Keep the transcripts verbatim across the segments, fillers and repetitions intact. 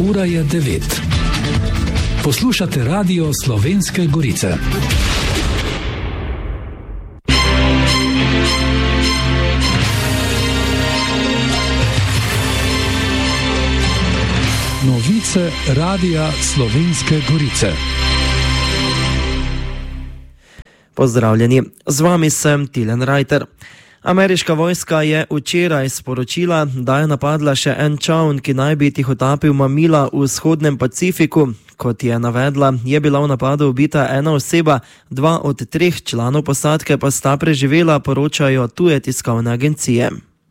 Ura je devet. Poslušate Radio Slovenske Gorice. Novice Radia Slovenske Gorice. Pozdravljeni, z vami sem Tilen Rajter. Ameriška vojska je včeraj sporočila, da je napadla še en čoln, ki naj bi tihotapil mamila v vzhodnem Pacifiku. Kot je navedla, je bila v napadu ubita ena oseba, dva od treh članov posadke pa sta preživela, poročajo tuje tiskovne agencije.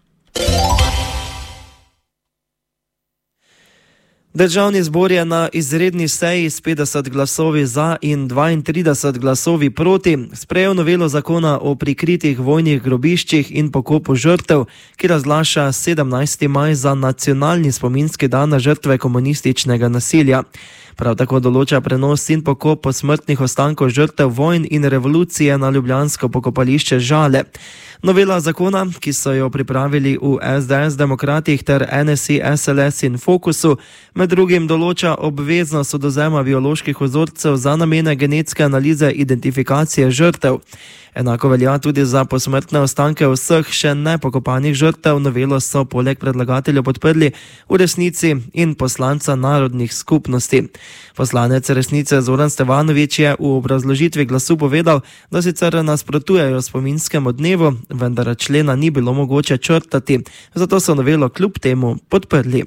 Državni zbor je na izredni seji s petdeset glasovi za in dvaintrideset glasovi proti sprejel novelo zakona o prikritih vojnih grobiščih in pokopu žrtev, ki razglaša sedemnajsti maj za nacionalni spominski dan na žrtve komunističnega nasilja. Prav tako določa prenos in pokop posmrtnih ostankov žrtev vojn in revolucije na ljubljansko pokopališče Žale. Novela zakona, ki so jo pripravili v es de es Demokratih ter en es i, es el es in Fokusu, med drugim določa obveznost odvzema bioloških vzorcev za namene genetske analize identifikacije žrtev. Enako velja tudi za posmrtne ostanke vseh še nepokopanih žrtev. Novelo so poleg predlagateljev podprli v Resnici in poslanca narodnih skupnosti. Poslanec Resnice Zoran Stevanović je v obrazložitvi glasu povedal, da sicer nasprotujejo spominskemu dnevu, vendar člena ni bilo mogoče črtati, zato so novelo kljub temu podprli.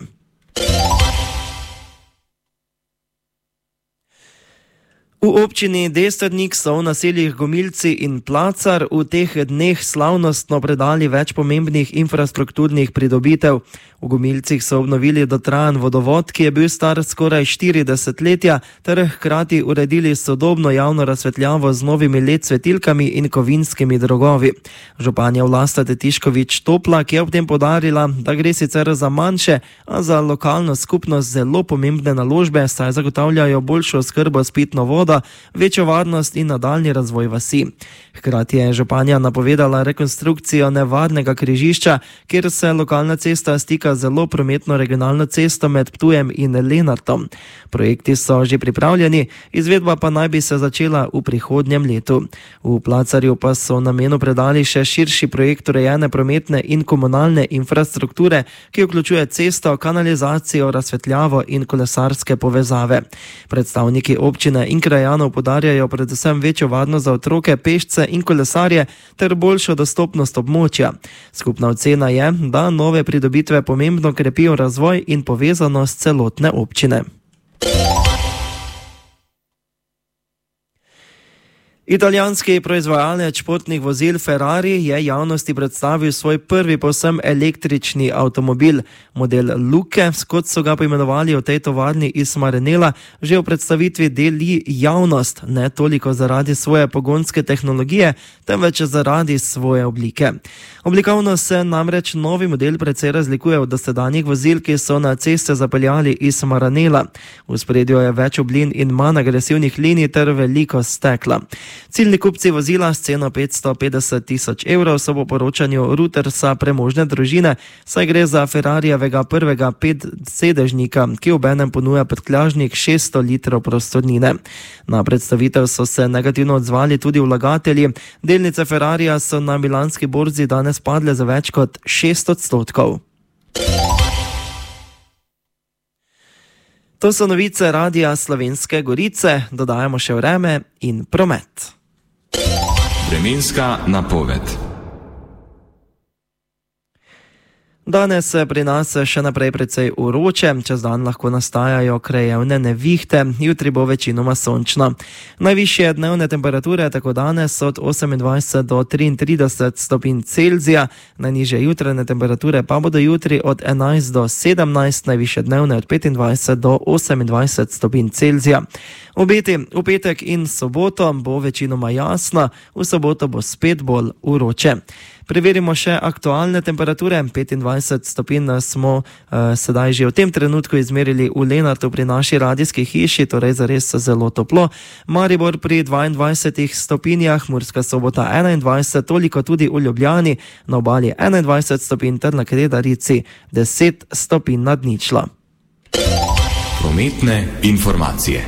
V občini Destrnik so v naseljih Gomilci in Placar v teh dneh slavnostno predali več pomembnih infrastrukturnih pridobitev. V Gomilcih so obnovili dotrajan vodovod, ki je bil star skoraj štiri desetletja, ter hkrati uredili sodobno javno razsvetljavo z novimi el e de svetilkami in kovinskimi drogovi. Županja Vlasta Tetišković Toplak je ob tem poudarila, da gre sicer za manjše, a za lokalno skupnost zelo pomembne naložbe, saj zagotavljajo boljšo oskrbo s pitno vodo, večjo varnost in nadaljnji razvoj vasi. Hkrati je županja napovedala rekonstrukcijo nevarnega križišča, kjer se lokalna cesta stika zelo prometno regionalno cesto med Ptujem in Lenartom. Projekti so že pripravljeni, izvedba pa naj bi se začela v prihodnjem letu. V Placarju pa so namenu predali še širši projekt urejene prometne in komunalne infrastrukture, ki vključuje cesto, kanalizacijo, razsvetljavo in kolesarske povezave. Predstavniki občine in krajanov podarjajo predvsem večjo varnost za otroke, pešce in kolesarje ter boljšo dostopnost območja. Skupna ocena je, da nove pridobitve pomembno krepijo razvoj in povezanost celotne občine. Italijanski proizvajalec športnih vozil Ferrari je javnosti predstavil svoj prvi povsem električni avtomobil. Model Luke, kot so ga poimenovali v tej tovarni iz Maranella, že v predstavitvi deli javnost, ne toliko zaradi svoje pogonske tehnologije, temveč zaradi svoje oblike. Oblikovno se namreč novi model precej razlikuje od dosedanjih vozil, ki so na ceste zapeljali iz Maranella. V ospredju je več oblin in manj agresivnih linij ter veliko stekla. Ciljni kupci vozila s ceno petsto petdeset tisoč evrov so po poročanju Reutersa premožne družine, saj gre za Ferrarijevega prvega petsedežnika, ki obenem ponuja prtljažnik šeststo litrov prostornine. Na predstavitev so se negativno odzvali tudi vlagatelji. Delnice Ferrarija so na milanski borzi danes padle za več kot šest odstotkov. To so novice Radia Slovenske Gorice, dodajamo še vreme in promet. Vremenska napoved. Danes se pri nas še naprej precej vroče, čez dan lahko nastajajo krajevne nevihte, jutri bo večinoma sončno. Najvišje dnevne temperature tako danes so od osemindvajset do triintrideset stopinj Celzija, najnižje jutranje temperature pa bodo jutri od enajst do sedemnajst, najvišje dnevne od petindvajset do osemindvajset stopinj Celzija. Obeti v petek in soboto bo večinoma jasno, v soboto bo spet bolj vroče. Preverimo še aktualne temperature. petindvajset stopinj smo uh, sedaj že v tem trenutku izmerili v Lenartu pri naši radijski hiši, torej zares zelo toplo. Maribor pri dvaindvajsetih stopinjah, Murska Sobota enaindvajset, toliko tudi v Ljubljani, na obali enaindvajset stopinj ter na Kredarici deset stopinj nad ničlo. Prometne informacije.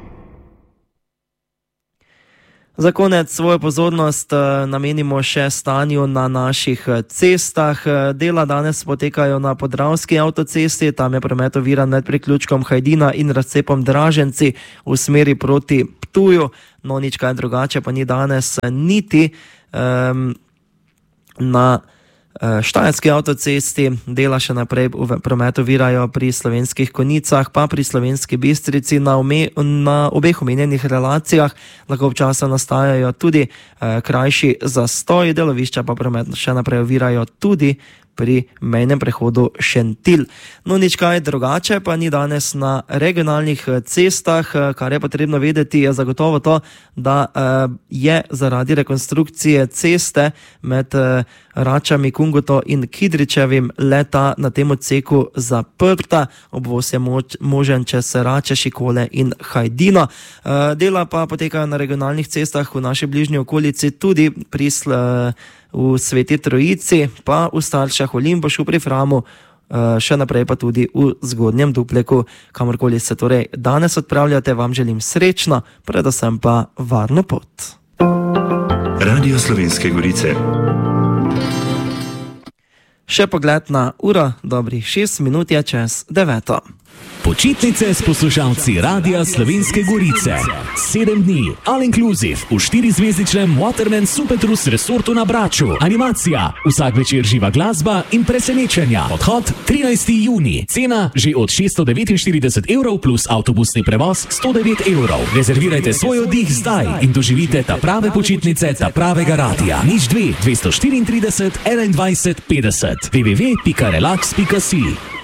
Za konec svojo pozornost namenimo še stanju na naših cestah. Dela danes potekajo na Podravski avtocesti, tam je promet oviran med priključkom Hajdina in razcepom Draženci v smeri proti Ptuju. No, nič kaj drugače pa ni danes niti um, na Štajerski avtocesti. Dela še naprej v prometu ovirajo pri Slovenskih Konjicah, pa pri Slovenski Bistrici. Na, ome, na obeh omenjenih relacijah lahko občasno nastajajo tudi eh, krajši zastoji, delovišča pa promet še naprej ovirajo tudi pri mejnem prehodu Šentilj. No, nič kaj drugače pa ni danes na regionalnih cestah. Kar je potrebno vedeti, je zagotovo to, da je zaradi rekonstrukcije ceste med Račami, Kunguto in Kidričevim leta na tem odseku zaprta. Obvoz je moč, možen čez Rače, Šikole in Hajdino. Dela pa potekajo na regionalnih cestah v naši bližnji okolici, tudi pri v Sveti Trojici, pa v Staršah, v Limbušu, pri Framu, še naprej pa tudi v Zgodnjem Dupleku. Kamorkoli se torej danes odpravljate, vam želim srečno, predvsem pa varno pot. Radio Slovenske Gorice. Še pogled na uro, dobrih šest minut je čez deveto. Počitnice s poslušalci Radia Slovenske Gorice. Sedem dni, all inclusive, v štirizvezdičnem Waterman Supertrus resortu na Braču. Animacija, vsak večer živa glasba in presenečenja. Odhod trinajstega junija. Cena že od šeststo devetinštirideset evrov plus avtobusni prevoz sto devet evrov. Rezervirajte svoj oddih zdaj in doživite ta prave počitnice, ta pravega radia. Nič dve, dvesto štiriintrideset, enaindvajset, petdeset. w w w pika relax pika si